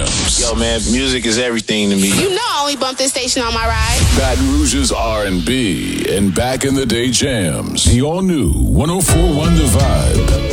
jams. Yo, man, music is everything to me. You know I only bump this station on my ride. Baton Rouge's R&B and back in the day jams. The all new 104.1 The Vibe.